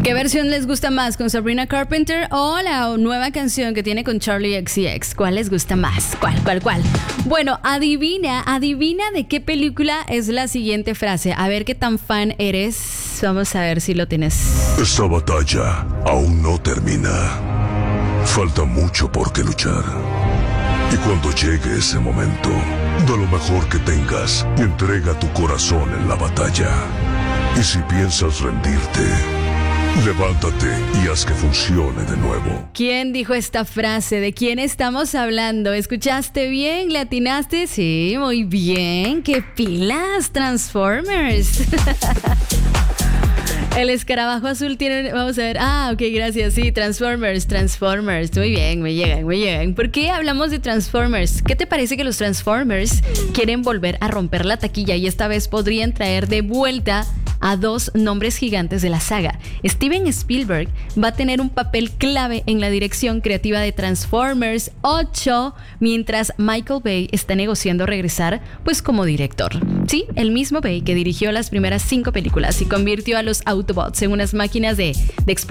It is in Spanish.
¿Qué versión les gusta más, con Sabrina Carpenter o la nueva canción que tiene con Charlie XCX? ¿Cuál les gusta más? ¿Cuál? Bueno, adivina de qué película es la siguiente frase. A ver qué tan fan eres. Vamos a ver si lo tienes. Esta batalla aún no termina. Falta mucho por qué luchar. Y cuando llegue ese momento, da lo mejor que tengas y entrega tu corazón en la batalla. Y si piensas rendirte, levántate y haz que funcione de nuevo. ¿Quién dijo esta frase? ¿De quién estamos hablando? ¿Escuchaste bien? ¿Le atinaste? Sí, muy bien. ¡Qué pilas, Transformers! El escarabajo azul tiene... Vamos a ver. Ok, gracias. Sí, Transformers. Muy bien, me llegan. ¿Por qué hablamos de Transformers? ¿Qué te parece que los Transformers quieren volver a romper la taquilla y esta vez podrían traer de vuelta a dos nombres gigantes de la saga? Steven Spielberg va a tener un papel clave en la dirección creativa de Transformers 8, mientras Michael Bay está negociando regresar pues como director. Sí, el mismo Bay que dirigió las primeras 5 películas y convirtió a los Autobots en unas máquinas de